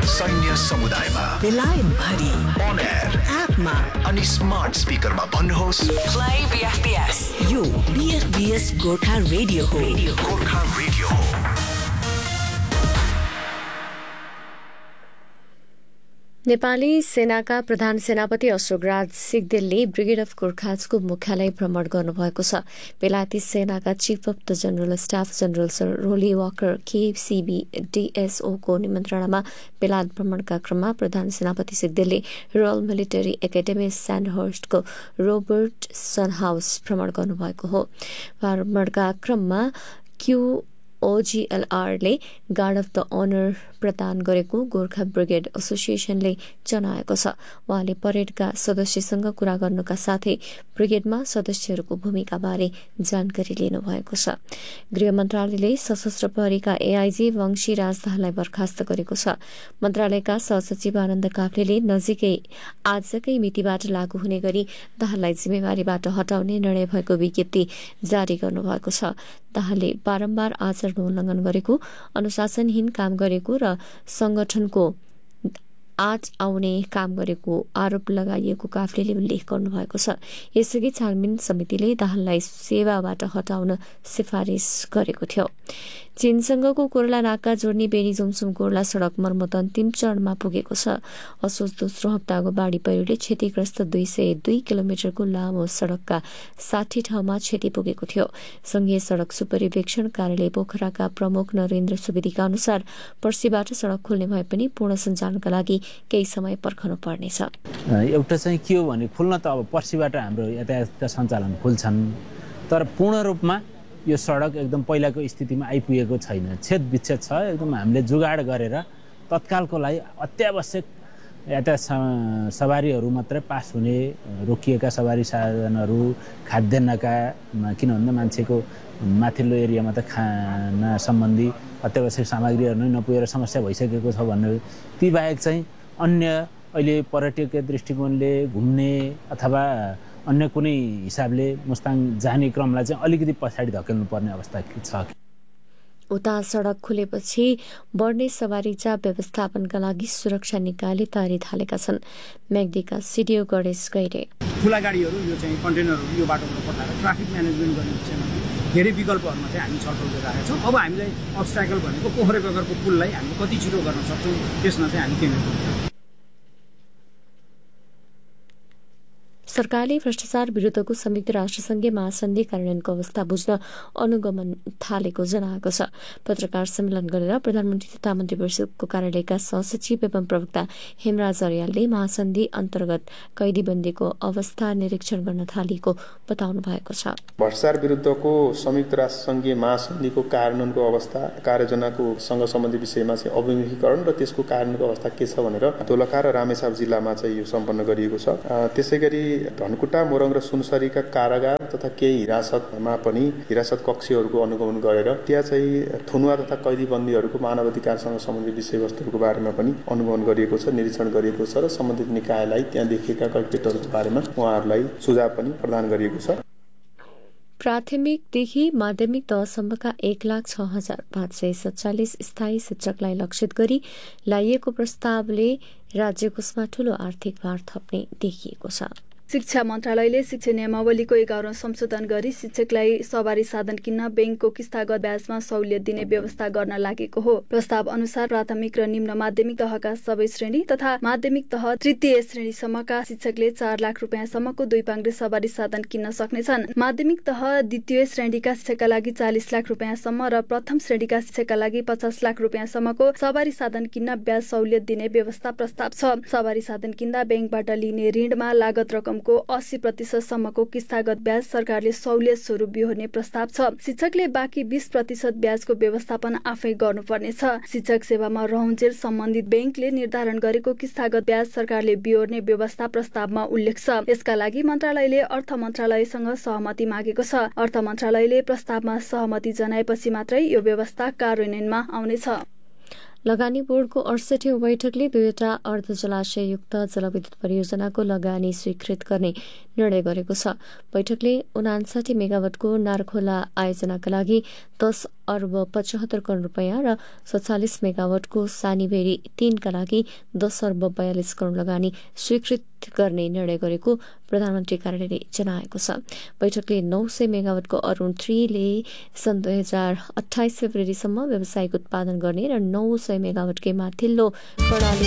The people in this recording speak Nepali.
सैन्य समुदायमा, बेलायत भरि, on air, एपमा अनि स्मार्ट स्पिकरमा भन्नुहोस् Play BFBS. यो BFBS गोर्खा रेडियो हो. गोर्खा रेडियो हो. नेपाली सेनाका प्रधान सेनापति अशोकराज सिग्देलले ब्रिगेड अफ गोर्खाजको मुख्यालय भ्रमण गर्नुभएको छ। बेलायती सेनाका chief of the general staff general sir Roli walker KCB DSOको निमन्त्रणामा बेलायत भ्रमणका क्रममा प्रधान सेनापति सिग्देलले रोयल मिलिटरी एकाडेमी स्यान्डहर्स्टको रोबर्ट सन हाउस भ्रमण गर्नुभएको हो। भ्रमणका क्रममा OGLRले गार्ड अफ द अनर प्रदान गरेको गोर्खा ब्रिगेड एसोसिएसनले जनाएको छ। उहाँले परेडका सदस्यसँग कुरा गर्नुका साथै ब्रिगेडमा सदस्यहरूको भूमिकाबारे जानकारी लिनुभएको छ। गृह मन्त्रालयले सशस्त्र प्रहरीका AIG वंशी राजदाहाललाई बर्खास्त गरेको छ। मन्त्रालयका सहसचिव आनन्द काफ्लेले नजिकै आजकै मितिबाट लागू हुने गरी दाहाललाई जिम्मेवारीबाट हटाउने निर्णय भएको विज्ञप्ति जारी गर्नुभएको छ। दाहालले बारम्बार आचरण उल्लंघन गरेको, अनुशासनहीन काम गरेको र संगठनको आज आउने काम गरेको आरोप लगाइएको काफ्लेले उल्लेख गर्नुभएको छ। यसअघि छानबिन समितिले दाहाललाई सेवाबाट हटाउन सिफारिस गरेको थियो। चीनसँगको कोर्ला नाका जोड्ने बेनी जोमसुम कोर्ला सड़क मर्मत अन्तिम चरणमा पुगेको छ। असोज दोस्रो हप्ताको बाढ़ी पहिरोले क्षतिग्रस्त 202 किलोमिटरको लामो सड़कका 60 ठाउँमा क्षति पुगेको थियो। संघीय सड़क सुपरिवेक्षण कार्यालय पोखराका प्रमुख नरेन्द्र सुवेदीका अनुसार पर्सीबाट सड़क खोल्ने भए पनि पूर्ण सञ्चालनका लागि केही समय पर्खनु पर्नेछ। एउटा चाहिँ के हो भने खुल्न त अब पर्सीबाट हाम्रो यातायातका सञ्चालन खुल्छन्, तर पूर्ण रूपमा यो सडक एकदम पहिलाको स्थितिमा आइपुगेको छैन। छेद विच्छेद छ। एकदम हामीले जुगाड गरेर तत्कालको लागि अत्यावश्यक यातायात सवारीहरू मात्रै पास हुने, रोकिएका सवारी साधनहरू, खाद्यान्नका, किनभने मान्छेको माथिल्लो एरियामा त खाना सम्बन्धी अत्यावश्यक सामग्रीहरू नै नपुगेर समस्या भइसकेको छ भन्ने, ती बाहेक चाहिँ अन्य अहिले पर्यटकीय दृष्टिकोणले घुम्ने अथवा अन्य कुनै हिसाबले मुस्ताङ जाने क्रमलाई चाहिँ अलिकति पछाडि धकेल्नुपर्ने अवस्था छ। उता सड़क खुलेपछि बढ्ने सवारी चाप व्यवस्थापनका लागि सुरक्षा निकायले तयारी थालेका छन्। म्याग्दीका सिडिओ गणेश गैरे ठुला गाडीहरू यो चाहिँ कन्टेनरहरू यो बाटोबाट पठाएर ट्राफिक म्यानेजमेन्ट गर्ने विषयमा धेरै विकल्पहरूमा चाहिँ हामी छलफल गरिरहेका छौँ। अब हामीलाई अब्स्ट्याकल भनेको पोखरे बेगरको पुललाई हामीले कति छिटो गर्न सक्छौँ त्यसमा चाहिँ हामी केन्द्रित छौँ। सरकारले भ्रष्टाचार विरुद्धको संयुक्त राष्ट्रसंघीय महासन्धि कार्यान्वयनको अवस्था बुझ्न अनुगमन थालेको जनाएको छ। पत्रकार सम्मेलन गरेर प्रधानमन्त्री तथा मन्त्री परिषदको कार्यालयका सहसचिव एवं प्रवक्ता हेमराज अर्यालले महासन्धि अन्तर्गत कैदीबन्दीको अवस्था निरीक्षण गर्न थालिएको बताउनु भएको छ। भ्रष्टाचार विरुद्धको संयुक्त राष्ट्रसंघीय महासन्धिको कार्यान्वयनको अवस्था, कार्ययोजनाको सँग सम्बन्धी विषयमा चाहिँ अभिमुखीकरण र त्यसको कार्यान्वयनको अवस्था के छ भनेर दोलखा र रामेछाप जिल्लामा चाहिँ यो सम्पन्न गरिएको छ। त्यसैगरी धनकुटा, मोरङ र सुनसरीका कारागार तथा केही हिरासतमा पनि हिरासत कक्षीहरूको अनुगमन गरेर त्यहाँ चाहिँ थुनुवा तथा कैदीबन्दीहरूको मानवाधिकारसँग सम्बन्धित विषयवस्तुहरूको बारेमा पनि अनुगमन गरिएको छ, निरीक्षण गरिएको छ र सम्बन्धित निकायलाई त्यहाँ देखिएका कैफियतहरूको बारेमा उहाँहरूलाई सुझाव पनि प्रदान गरिएको छ। प्राथमिकदेखि माध्यमिक तहसम्मका 1,06,547 स्थायी शिक्षकलाई लक्षित गरी ल्याइएको प्रस्तावले राज्यकोषमा ठूलो आर्थिक भार थप्ने देखिएको छ। शिक्षा मन्त्रालयले शिक्षा नियमावलीको 11औं संशोधन गरी शिक्षकलाई सवारी साधन किन्न बैंकको किस्तागत ब्याजमा सहुलियत दिने व्यवस्था गर्न लागेको हो। प्रस्ताव अनुसार प्राथमिक र निम्न माध्यमिक तहका सबै श्रेणी तथा माध्यमिक तह तृतीय श्रेणीसम्मका शिक्षकले 4 लाख रुपियाँसम्मको 2 पाङ्ग्रे सवारी साधन किन्न सक्नेछन्। माध्यमिक तह द्वितीय श्रेणीका शिक्षकका लागि 40 लाख रुपियाँसम्म र प्रथम श्रेणीका शिक्षकका लागि 50 लाख रुपियाँसम्मको सवारी साधन किन्न ब्याज सहुलियत दिने व्यवस्था प्रस्ताव छ। सवारी साधन किन्दा बैंकबाट लिने ऋणमा लागत रकम को 80% सम्मको किस्तागत ब्याज सरकारले सहुलियत स्वरूप बिहोर्ने प्रस्ताव छ। शिक्षकले बाँकी 20% ब्याजको व्यवस्थापन आफै गर्नुपर्नेछ। शिक्षक सेवामा रहन्जेल सम्बन्धित बैंकले निर्धारण गरेको किस्तागत ब्याज सरकारले बिहोर्ने व्यवस्था प्रस्तावमा उल्लेख छ। यसका लागि मन्त्रालयले अर्थ मन्त्रालयसँग सहमति मागेको छ। अर्थ मन्त्रालयले प्रस्तावमा सहमति जनाएपछि मात्रै यो व्यवस्था कार्यान्वयनमा आउनेछ। लगानी बोर्डको 68औं बैठकले 2वटा अर्ध जलाशययुक्त जलविद्युत परियोजनाको लगानी स्वीकृत गर्ने निर्णय गरेको छ। बैठकले 59 मेगावाटको नारखोला आयोजनाका लागि 10 अर्ब 75 करोड रुपियाँ र 47 मेगावाटको सानीभेरी 3 का लागि 10 अर्ब 42 करोड लगानी स्वीकृत गर्ने निर्णय गरेको प्रधानमन्त्री कार्यालयले जनाएको छ। बैठकले 900 मेगावाटको अरुण 3 ले सन् 2028 फेब्रुअरीसम्म व्यावसायिक उत्पादन गर्ने र 900 मेगावाटकै माथिल्लो प्रणाली